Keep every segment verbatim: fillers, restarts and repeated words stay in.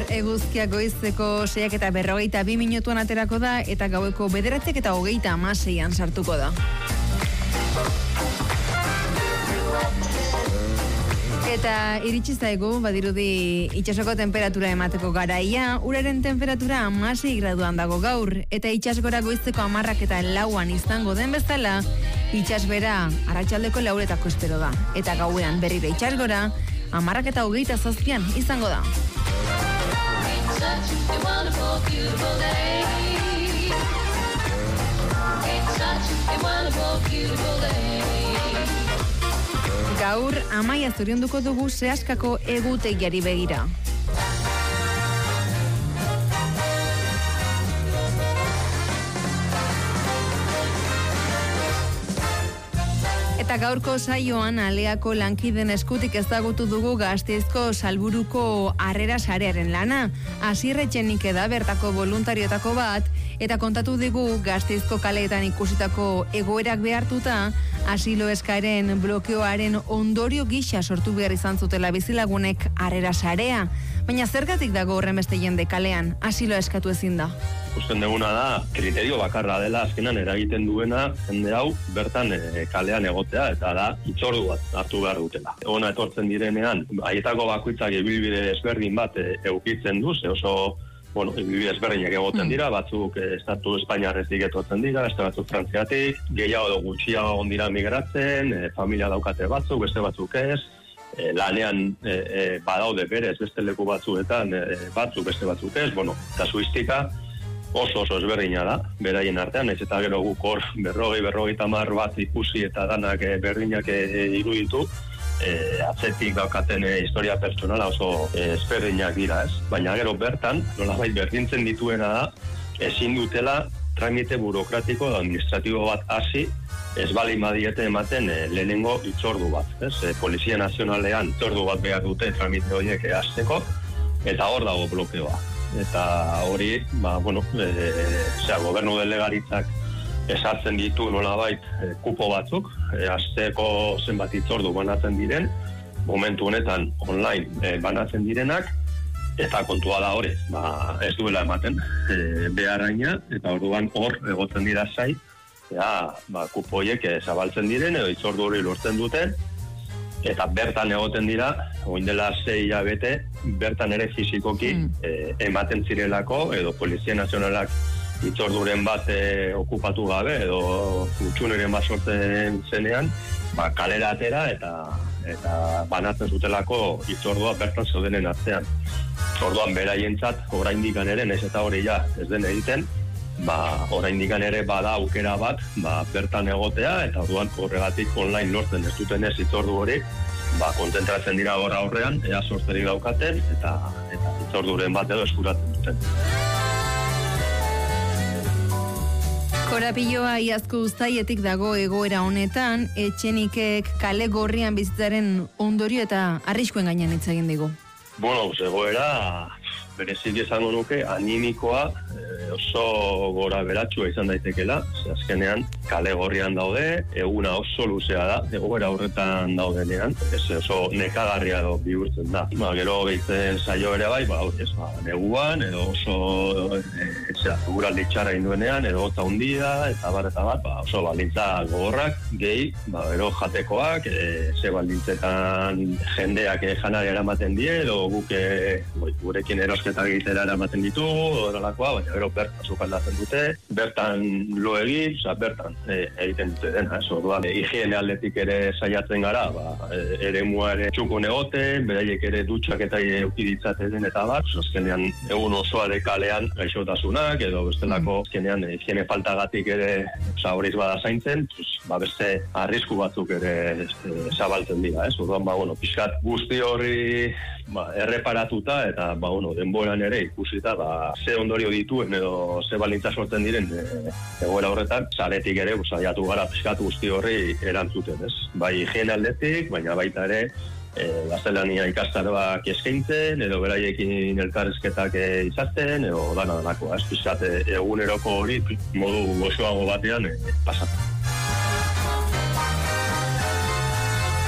eguzkia goizeko seiak eta berrogeita bi minutuan aterako da eta gaueko bederatziak eta hogeita hamaseian sartuko da. Eta iritsi zaigu, badirudi itsasoko temperatura emateko garaia, uraren temperatura hamasei graduan dago gaur, eta itsasgora goizeko hamarrak eta lauan izango den bezala, itsasbera arratsaldeko lauretako espero da. Eta gauean berriro itsasgora, hamarrak eta hogeita zazpian izango da. Gaur, Amaia zorionduko dugu Seaskako egutegiari begira. Eta gaurko saioan Aleako lankiden eskutik ezagutu dugu Gasteizko Salburuko Harrera Sarearen lana. Asier Etxenike da bertako voluntarioetako bat, eta kontatu digu Gasteizko kaleetan ikusitako egoerak behartuta, asilo eskaeren blokeoaren ondorio gisa sortu behar izan zutela bizilagunek Harrera Sarea. Baina zergatik dago horren beste jende kalean, asilo eskatu ezin da? Ikusten duguna da, kriterio bakarra dela azkenan eragiten duena jende hau bertan e, kalean egotea, eta da hitzordu bat hartu behar dutela. Ona etortzen direnean, haietako bakoitzak ibilbide ezberdin bat e, eukitzen du, ze oso bueno, ibilbide ezberdinak egoten dira, batzuk e, estatu Espainiarretik etortzen dira, beste batzuk Frantziatik, gehiago edo gutxiago dira migratzen, e, familia daukate batzuk, beste batzuk ez, e, lanean e, e, badaude berez beste leku batzuetan, e, batzuk beste batzuk ez, bueno, kasuistika oso oso ezberdina da, beraien artean, ez eta gero guk hor berrogei, berrogei tamar bat ikusi eta danak e, berdinak e, iruditu, e, atzetik daukaten e, historia pertsonala oso e, ezberdinak dira, ez? Baina gero bertan, nolabait berdintzen dituena da, ezin dutela tramite burokratiko da administratibo bat hasi, ez baldin badiete ematen e, lehenengo hitzordu bat, ez? E, Polizia Nazionalean hitzordu bat behar dute tramite horiek e, hasteko, eta hor dago blokeoa. Eta hori, ba, bueno, e, zera, gobernu delegaritzak esartzen ditu nolabait e, kupo batzuk, e, azteko zenbat hitzordu banatzen diren, momentu honetan online e, banatzen direnak, eta kontua da hori, ba, ez duela ematen e, beharraina, eta orduan hor egotzen dira zai, ja, ba, kupo horiek e, zabaltzen diren, edo hitzordu hori lortzen duten, eta bertan egoten dira, oin dela sei hilabete, bertan ere fizikoki mm. e, ematen zirelako, edo Polizia Nazionalak hitzorduren bat e, okupatu gabe, edo gutxuneren bat sortzen zenean, ba, kalera atera eta, eta banatzen zutelako hitzordua bertan zeudenen artean. Orduan beraientzat, oraindik ere, naiz eta hori ja ez den egiten, ba, oraindik ere bada aukera bat, ba, bertan egotea, eta orduan horregatik online lortzen ez duten ez hitzordu hori, ba, kontentratzen dira horra aurrean, ea sortzerik daukaten, eta, eta hitzorduren bat edo eskuratzen duten. Korapiloa iazko uztaietik dago egoera honetan, Etxenikek kale gorrian bizitzaren ondorio eta arriskuen gainean hitz egin digu. Bueno, egoera berezik izango nuke animikoa e, oso gora beratxua izan daitekela, ze azkenean kale gorrian daude, eguna oso luzea da, egoera horretan daudenean, ez oso nekagarria do bihurtzen da. Ba, gero behitzen saio ere bai, ba, ez, ba, neguan, edo oso e, guraldi txarra induenean, edo gota hundia, eta bar, eta bat, ba, oso baldintza gogorrak, gehi, ba, gero jatekoak, e, ze baldintzetan jendeak e, janari eramaten die, edo guk e, gurekin erosketa egitera eramaten ditu, horrelakoa, baina gero bertan sukaldatzen dute, bertan lo egin, oza, bertan e, egiten dute dena, ez, orduan, e, higiene aldetik ere saiatzen gara, ba, e, ere mua ere txukun egoten, beraiek ere dutxak eta eukiditzaten den eta bat, azkenean egun osoare kalean gaixotasunak, edo bestelako azkenean e, higiene faltagatik ere horiz bada zaintzen, pues, ba, beste arrisku batzuk ere e, zabaltzen dira, ez, orduan, ba, bueno, pixkat guzti horri ba, erreparatuta, eta, ba, bueno, denboran ere ikusita, ba, ze ondorio dituen edo ze balintza sortzen diren e, egoera horretan, zaretik ere saiatu gara pixkat guzti horri erantzuten, ez? Bai higiene aldetik, baina baita ere e, gaztelania ikastaroak eskaintzen, edo beraiekin elkarrizketak e, izaten, edo dana danako, ez? Pixkat e, eguneroko hori modu gozoago batean e, pasatzen.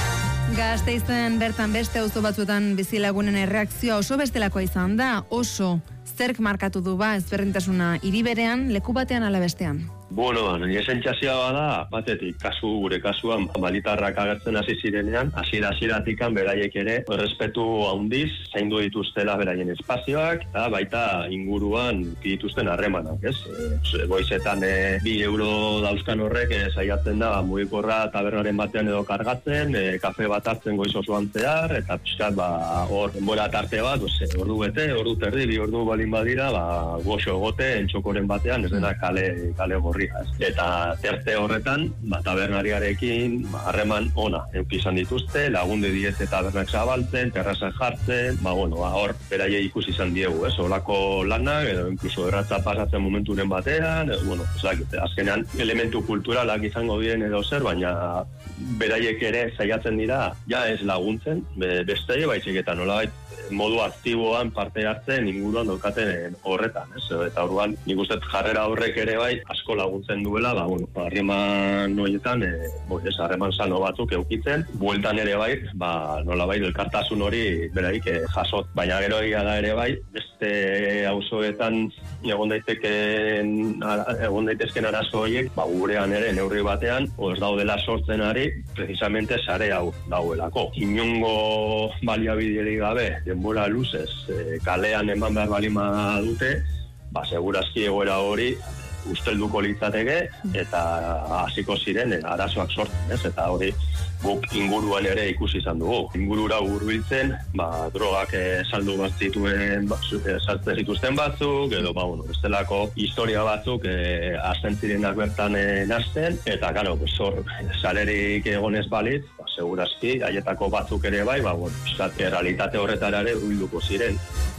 Gasteizen bertan beste auzo batzuetan bizilagunen erreakzioa oso bestelakoa izan da, oso zerk markatu du ba ezberdintasuna hiri berean, leku batean ala bestean. Bueno, nire sentsazioa da, batetik, kasu gure kasuan, balitarrak agertzen hasi zirenean, hasiera hasieratik beraiek ere, errespetu handiz, zaindu dituztela beraien espazioak, eta baita inguruan dituzten harremanak, ez? E, goizetan e, bi euro dauzkan horrek, e, saiatzen da, mugikorra tabernaren batean edo kargatzen, e, kafe bat hartzen goiz osoan zehar, eta pixkat, ba, hor, denbora tarte bat, ose, ordu bete, ordu terdi, bi ordu balin badira, ba, goxo egote, entxokoren batean, ez dena kale, kale gorri. Eta terte horretan, ba, tabernariarekin harreman ba, ona eduki izan dituzte, lagunde diete tabernak zabaltzen, terrazan jartzen, ba, bueno, ba, hor, beraie ikusi izan diegu, ez, olako lanak, edo inkluso erratza pasatzen momenturen batean, edo, bueno, ezak, azkenean elementu kulturalak izango diren edo zer, baina beraiek ere saiatzen dira, ja ez laguntzen, be, beste baizik eta nolabait modu aktiboan parte hartzen inguruan daukaten horretan, ez? Eta orduan, nik uste jarrera horrek ere bai asko laguntzen duela, ba, bueno, harreman horietan, e, ez, harreman sano batzuk eukitzen, bueltan ere bai, ba, nola bai, elkartasun hori beraik e, jasot. Baina gero egia da ere bai, beste auzoetan egon daiteken, egon daitezken arazo horiek, ba, gurean ere neurri batean, o ez daudela sortzen ari, precisamente sare hau dauelako. Inongo baliabiderik gabe, denbora luzez, e, kalean eman behar balima dute, ba, segurazki egoera hori ustelduko litzateke eta hasiko ziren arazoak sortzen, ez? Eta hori guk inguruan ere ikusi izan dugu. Ingurura hurbiltzen, ba, drogak e, saldu bat zituen, ba, saltzen zituzten batzuk, edo, ba, bueno, bestelako historia batzuk e, hasten zirenak bertan e, nazten, eta, karo, pues, hor, salerik egonez balitz, ba, segurazki, haietako batzuk ere bai, ba, bueno, realitate horretara ere hurbilduko ziren.